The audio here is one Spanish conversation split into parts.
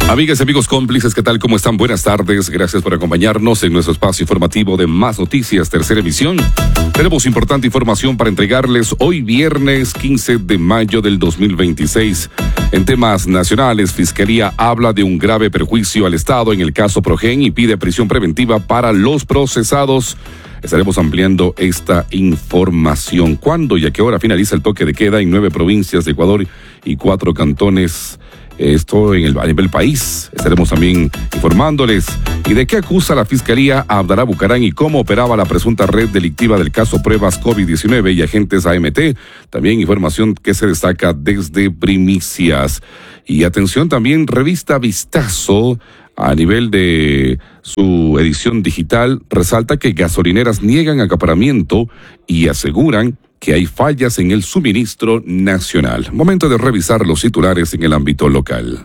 Amigas y amigos cómplices, ¿qué tal? ¿Cómo están? Buenas tardes. Gracias por acompañarnos en nuestro espacio informativo de Más Noticias, tercera emisión. Tenemos importante información para entregarles hoy viernes 15 de mayo del 2026. En temas nacionales, Fiscalía habla de un grave perjuicio al Estado en el caso Progen y pide prisión preventiva para los procesados. Estaremos ampliando esta información. ¿Cuándo y a qué hora finaliza el toque de queda en 9 provincias de Ecuador y 4 cantones? Esto en el país. Estaremos también informándoles. ¿Y de qué acusa la Fiscalía a Abdalá Bucaram y cómo operaba la presunta red delictiva del caso Pruebas COVID-19 y agentes AMT? También información que se destaca desde Primicias. Y atención también, revista Vistazo, a nivel de su edición digital, resalta que gasolineras niegan acaparamiento y aseguran que hay fallas en el suministro nacional. Momento de revisar los titulares en el ámbito local.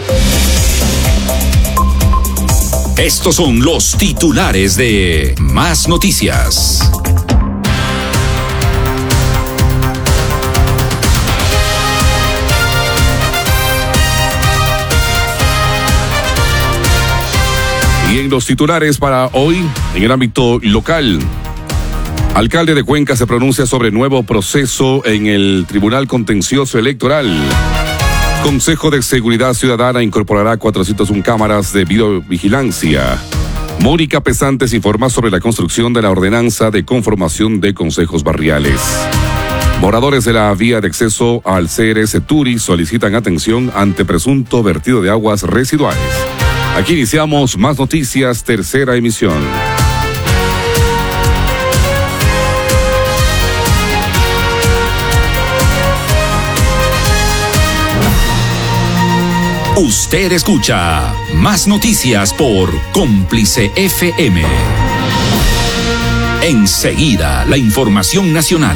Estos son los titulares de Más Noticias. Y en los titulares para hoy, en el ámbito local, alcalde de Cuenca se pronuncia sobre nuevo proceso en el Tribunal Contencioso Electoral. Consejo de Seguridad Ciudadana incorporará 401 cámaras de videovigilancia. Mónica Pesantes informa sobre la construcción de la ordenanza de conformación de consejos barriales. Moradores de la vía de acceso al CRS Turi solicitan atención ante presunto vertido de aguas residuales. Aquí iniciamos Más Noticias, tercera emisión. Usted escucha Más Noticias por Cómplice FM. Enseguida, la información nacional.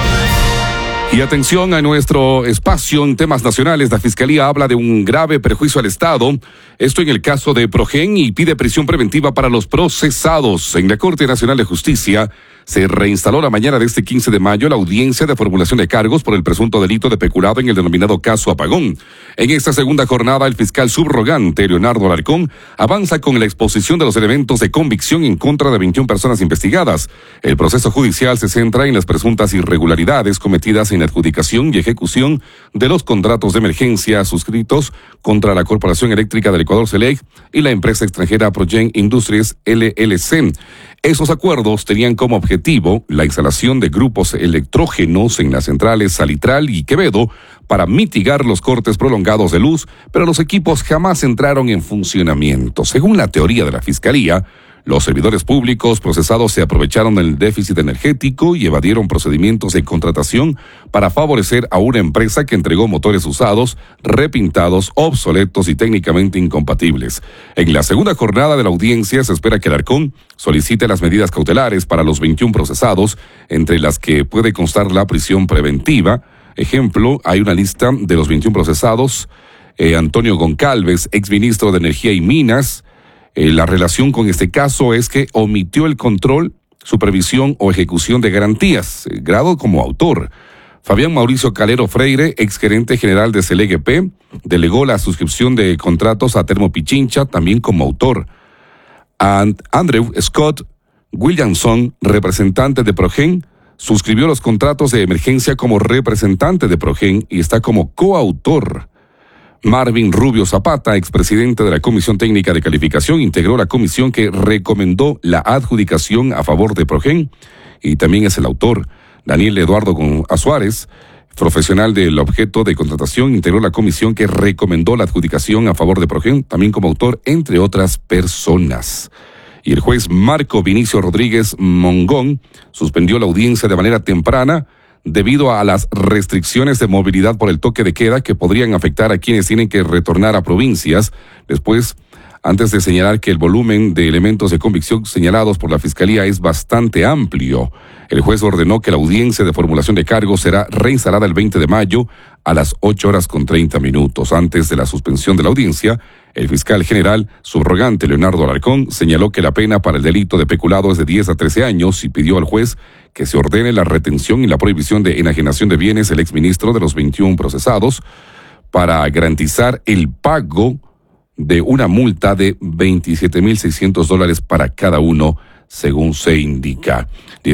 Y atención a nuestro espacio en temas nacionales. La Fiscalía habla de un grave perjuicio al Estado. Esto en el caso de Progen y pide prisión preventiva para los procesados. En la Corte Nacional de Justicia se reinstaló la mañana de este 15 de mayo la audiencia de formulación de cargos por el presunto delito de peculado en el denominado caso Apagón. En esta segunda jornada, el fiscal subrogante Leonardo Alarcón avanza con la exposición de los elementos de convicción en contra de 21 personas investigadas. El proceso judicial se centra en las presuntas irregularidades cometidas en la adjudicación y ejecución de los contratos de emergencia suscritos contra la Corporación Eléctrica del Ecuador CELEC y la empresa extranjera Progen Industries LLC. Esos acuerdos tenían como objetivo la instalación de grupos electrógenos en las centrales Salitral y Quevedo para mitigar los cortes prolongados de luz, pero los equipos jamás entraron en funcionamiento. Según la teoría de la Fiscalía, los servidores públicos procesados se aprovecharon del déficit energético y evadieron procedimientos de contratación para favorecer a una empresa que entregó motores usados, repintados, obsoletos y técnicamente incompatibles. En la segunda jornada de la audiencia se espera que Alarcón solicite las medidas cautelares para los 21 procesados, entre las que puede constar la prisión preventiva. Ejemplo, hay una lista de los 21 procesados. Antonio Goncalves, exministro de Energía y Minas. La relación con este caso es que omitió el control, supervisión o ejecución de garantías, grado como autor. Fabián Mauricio Calero Freire, exgerente general de CELEGP, delegó la suscripción de contratos a Termo Pichincha, también como autor. Andrew Scott Williamson, representante de Progen, suscribió los contratos de emergencia como representante de Progen y está como coautor. Marvin Rubio Zapata, expresidente de la Comisión Técnica de Calificación, integró la comisión que recomendó la adjudicación a favor de Progen y también es el autor. Daniel Eduardo Azuárez, profesional del objeto de contratación, integró la comisión que recomendó la adjudicación a favor de Progen, también como autor, entre otras personas. Y el juez Marco Vinicio Rodríguez Mongón suspendió la audiencia de manera temprana debido a las restricciones de movilidad por el toque de queda que podrían afectar a quienes tienen que retornar a provincias. Después, antes de señalar que el volumen de elementos de convicción señalados por la Fiscalía es bastante amplio, el juez ordenó que la audiencia de formulación de cargos será reinstalada el 20 de mayo a las 8:30. Antes de la suspensión de la audiencia, el fiscal general subrogante Leonardo Alarcón señaló que la pena para el delito de peculado es de 10 a 13 años y pidió al juez que se ordene la retención y la prohibición de enajenación de bienes del exministro de los 21 procesados para garantizar el pago de una multa de $27,600 para cada uno, según se indica.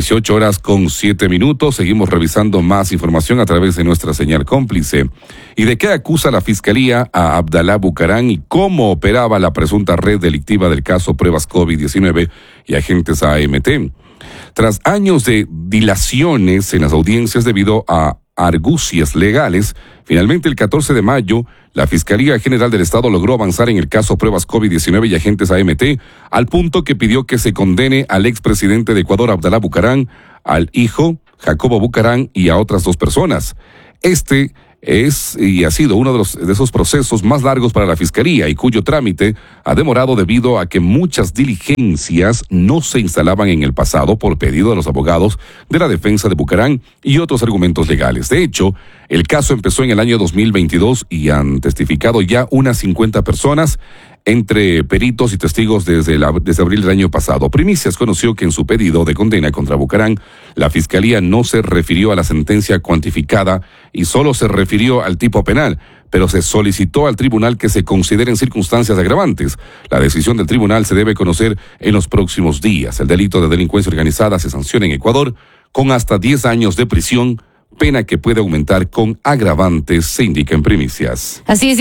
18:07. Seguimos revisando más información a través de nuestra señal cómplice. ¿Y de qué acusa la Fiscalía a Abdalá Bucaram y cómo operaba la presunta red delictiva del caso Pruebas COVID-19 y agentes AMT? Tras años de dilaciones en las audiencias debido a argucias legales, finalmente el 14 de mayo, la Fiscalía General del Estado logró avanzar en el caso Pruebas COVID-19 y agentes AMT, al punto que pidió que se condene al expresidente de Ecuador, Abdalá Bucaram, al hijo, Jacobo Bucaram, y a otras 2 personas. Este es y ha sido uno de esos procesos más largos para la Fiscalía y cuyo trámite ha demorado debido a que muchas diligencias no se instalaban en el pasado por pedido de los abogados de la defensa de Bucaram y otros argumentos legales. De hecho, el caso empezó en el año 2022 y han testificado ya unas 50 personas, entre peritos y testigos desde abril del año pasado. Primicias conoció que en su pedido de condena contra Bucaram, la Fiscalía no se refirió a la sentencia cuantificada y solo se refirió al tipo penal, pero se solicitó al tribunal que se consideren circunstancias agravantes. La decisión del tribunal se debe conocer en los próximos días. El delito de delincuencia organizada se sanciona en Ecuador con hasta 10 años de prisión, pena que puede aumentar con agravantes, se indica en Primicias. Así es,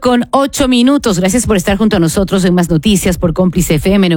18:08. Gracias por estar junto a nosotros en Más Noticias por Cómplice FM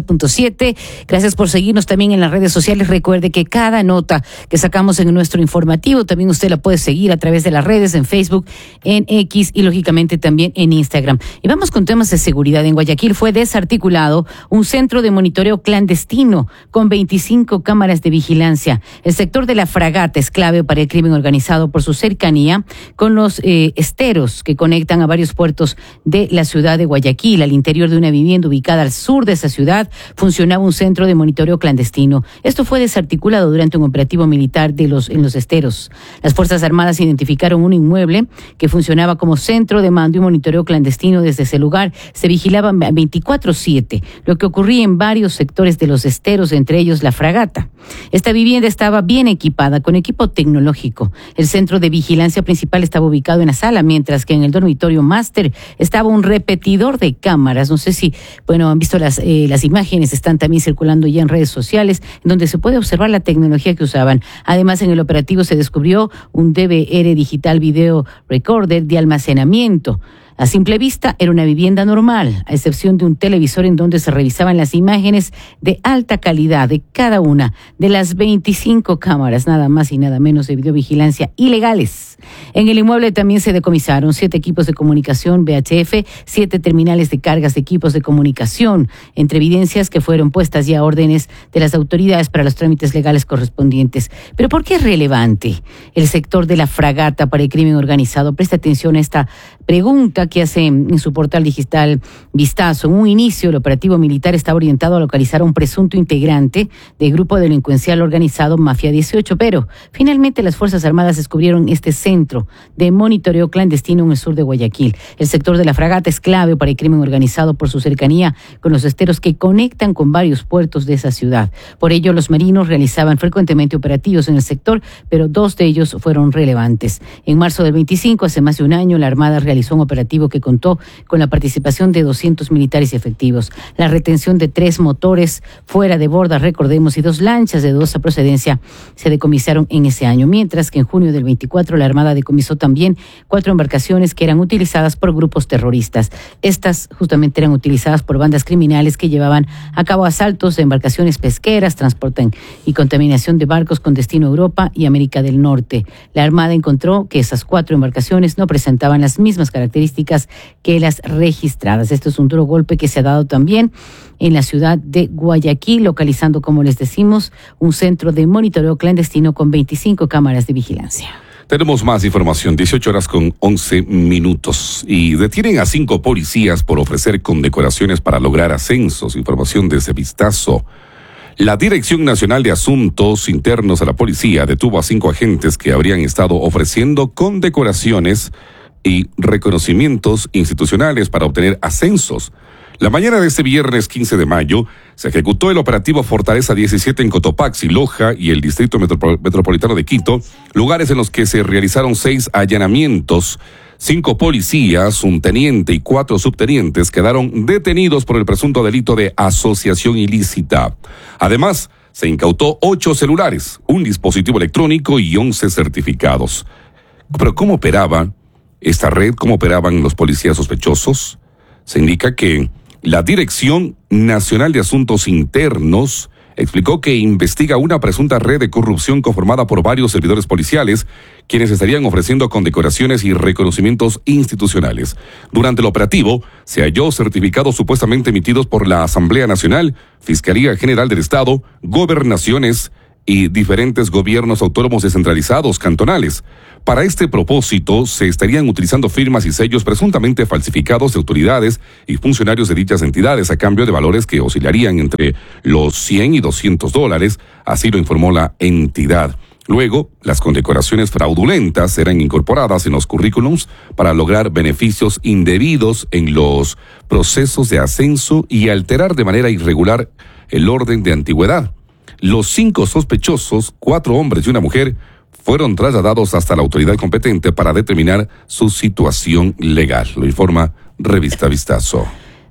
99.7. Gracias por seguirnos también en las redes sociales. Recuerde que cada nota que sacamos en nuestro informativo, también usted la puede seguir a través de las redes, en Facebook, en X y lógicamente también en Instagram. Y vamos con temas de seguridad. En Guayaquil fue desarticulado un centro de monitoreo clandestino con 25 cámaras de vigilancia. El sector de la Fragata es clave para el crimen organizado por su cercanía con los esteros que conectan a varios puertos de la ciudad de Guayaquil. Al interior de una vivienda ubicada al sur de esa ciudad funcionaba un centro de monitoreo clandestino. Esto fue desarticulado durante un operativo militar en los esteros. Las Fuerzas Armadas identificaron un inmueble que funcionaba como centro de mando y monitoreo clandestino. Desde ese lugar se vigilaban 24/7 lo que ocurría en varios sectores de los esteros, entre ellos la Fragata. Esta vivienda estaba bien equipada con equipo tecnológico. El centro de vigilancia principal estaba ubicado en la sala, mientras que en el dormitorio máster estaba un repetidor de cámaras. No sé si, han visto las imágenes, están también circulando ya en redes sociales, en donde se puede observar la tecnología que usaban. Además, en el operativo se descubrió un DVR digital video recorder de almacenamiento. A simple vista era una vivienda normal, a excepción de un televisor en donde se revisaban las imágenes de alta calidad de cada una de las 25 cámaras, nada más y nada menos, de videovigilancia ilegales. En el inmueble también se decomisaron 7 equipos de comunicación VHF, 7 terminales de cargas de equipos de comunicación, entre evidencias que fueron puestas ya a órdenes de las autoridades para los trámites legales correspondientes. Pero ¿por qué es relevante el sector de la Fragata para el crimen organizado? Presta atención a esta pregunta que hace en su portal digital Vistazo. En un inicio, el operativo militar estaba orientado a localizar a un presunto integrante del grupo delincuencial organizado Mafia 18, pero finalmente las Fuerzas Armadas descubrieron este centro de monitoreo clandestino en el sur de Guayaquil. El sector de la Fragata es clave para el crimen organizado por su cercanía con los esteros que conectan con varios puertos de esa ciudad. Por ello, los marinos realizaban frecuentemente operativos en el sector, pero 2 de ellos fueron relevantes. En marzo del 25, hace más de un año, la Armada realizó un operativo que contó con la participación de 200 militares y efectivos. La retención de 3 motores fuera de borda, recordemos, y 2 lanchas de dudosa procedencia se decomisaron en ese año, mientras que en junio del 24 la Armada decomisó también 4 embarcaciones que eran utilizadas por grupos terroristas. Estas justamente eran utilizadas por bandas criminales que llevaban a cabo asaltos de embarcaciones pesqueras, transporte y contaminación de barcos con destino a Europa y América del Norte. La Armada encontró que esas 4 embarcaciones no presentaban las mismas características que las registradas. Esto es un duro golpe que se ha dado también en la ciudad de Guayaquil, localizando, como les decimos, un centro de monitoreo clandestino con 25 cámaras de vigilancia. Tenemos más información, 18:11. Y detienen a 5 policías por ofrecer condecoraciones para lograr ascensos. Información desde Vistazo. La Dirección Nacional de Asuntos Internos a la Policía detuvo a 5 agentes que habrían estado ofreciendo condecoraciones y reconocimientos institucionales para obtener ascensos. La mañana de este viernes 15 de mayo se ejecutó el operativo Fortaleza 17 en Cotopaxi, Loja y el Distrito Metropolitano de Quito, lugares en los que se realizaron 6 allanamientos. 5 policías, un teniente y 4 subtenientes quedaron detenidos por el presunto delito de asociación ilícita. Además, se incautó 8 celulares, un dispositivo electrónico y 11 certificados. Pero ¿cómo operaba esta red? ¿Cómo operaban los policías sospechosos? Se indica que la Dirección Nacional de Asuntos Internos explicó que investiga una presunta red de corrupción conformada por varios servidores policiales, quienes estarían ofreciendo condecoraciones y reconocimientos institucionales. Durante el operativo, se halló certificados supuestamente emitidos por la Asamblea Nacional, Fiscalía General del Estado, gobernaciones y diferentes gobiernos autónomos descentralizados cantonales. Para este propósito, se estarían utilizando firmas y sellos presuntamente falsificados de autoridades y funcionarios de dichas entidades a cambio de valores que oscilarían entre los $100 y $200, así lo informó la entidad. Luego, las condecoraciones fraudulentas eran incorporadas en los currículums para lograr beneficios indebidos en los procesos de ascenso y alterar de manera irregular el orden de antigüedad. Los 5 sospechosos, 4 hombres y una mujer, fueron trasladados hasta la autoridad competente para determinar su situación legal. Lo informa Revista Vistazo.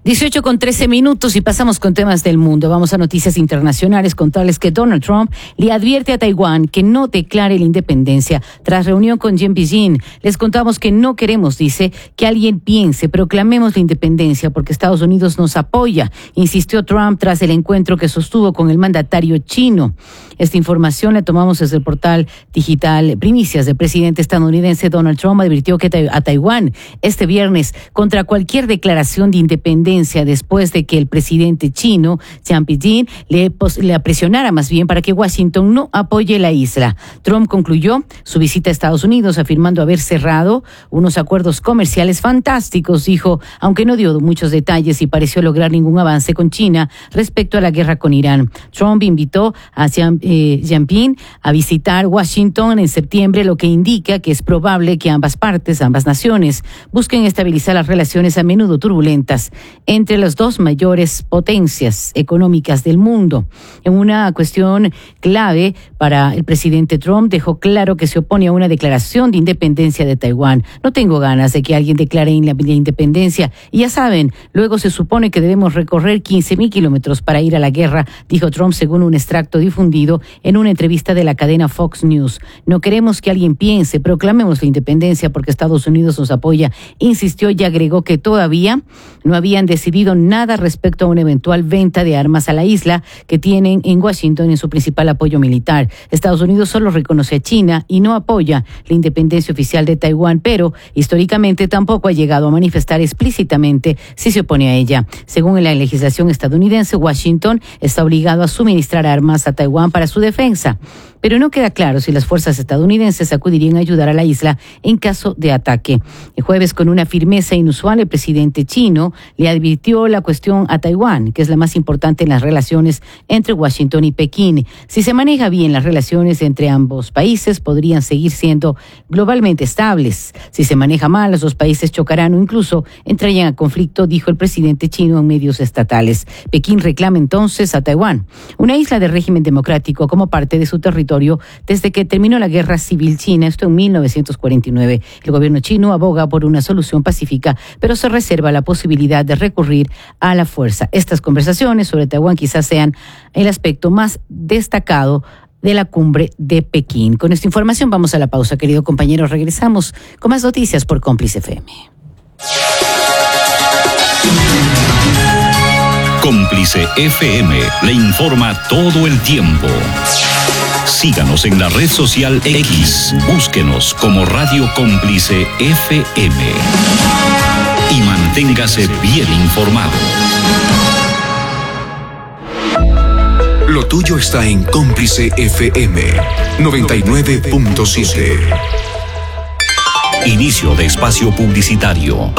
18:13 y pasamos con temas del mundo. Vamos a noticias internacionales. Contarles que Donald Trump le advierte a Taiwán que no declare la independencia. Tras reunión con Jiang Zemin, les contamos que no queremos, dice, que alguien piense, proclamemos la independencia porque Estados Unidos nos apoya, insistió Trump tras el encuentro que sostuvo con el mandatario chino. Esta información la tomamos desde el portal digital Primicias. El presidente estadounidense Donald Trump advirtió que a Taiwán este viernes contra cualquier declaración de independencia después de que el presidente chino, Jiang Zemin, le presionara más bien para que Washington no apoye la isla. Trump concluyó su visita a Estados Unidos afirmando haber cerrado unos acuerdos comerciales fantásticos, dijo, aunque no dio muchos detalles y pareció lograr ningún avance con China respecto a la guerra con Irán. Trump invitó a Jiang Zemin a visitar Washington en septiembre, lo que indica que es probable que ambas naciones, busquen estabilizar las relaciones a menudo turbulentas entre las dos mayores potencias económicas del mundo. En una cuestión clave para el presidente Trump, dejó claro que se opone a una declaración de independencia de Taiwán. No tengo ganas de que alguien declare la independencia. Y ya saben, luego se supone que debemos recorrer 15,000 kilómetros para ir a la guerra, dijo Trump según un extracto difundido en una entrevista de la cadena Fox News. No queremos que alguien piense, proclamemos la independencia porque Estados Unidos nos apoya, insistió y agregó que todavía no habían decidido nada respecto a una eventual venta de armas a la isla que tienen en Washington en su principal apoyo militar. Estados Unidos solo reconoce a China y no apoya la independencia oficial de Taiwán, pero históricamente tampoco ha llegado a manifestar explícitamente si se opone a ella. Según la legislación estadounidense, Washington está obligado a suministrar armas a Taiwán para su defensa, pero no queda claro si las fuerzas estadounidenses acudirían a ayudar a la isla en caso de ataque. El jueves, con una firmeza inusual, el presidente chino le advirtió la cuestión a Taiwán, que es la más importante en las relaciones entre Washington y Pekín. Si se maneja bien las relaciones entre ambos países, podrían seguir siendo globalmente estables. Si se maneja mal, los dos países chocarán o incluso entrarían a conflicto, dijo el presidente chino en medios estatales. Pekín reclama entonces a Taiwán, una isla de régimen democrático, como parte de su territorio desde que terminó la Guerra Civil China, esto en 1949. El gobierno chino aboga por una solución pacífica, pero se reserva la posibilidad de recurrir a la fuerza. Estas conversaciones sobre Taiwán quizás sean el aspecto más destacado de la cumbre de Pekín. Con esta información vamos a la pausa, querido compañero. Regresamos con más noticias por Cómplice FM. Cómplice FM le informa todo el tiempo. Síganos en la red social X. Búsquenos como Radio Cómplice FM. Y manténgase bien informado. Lo tuyo está en Cómplice FM 99.7. Inicio de espacio publicitario.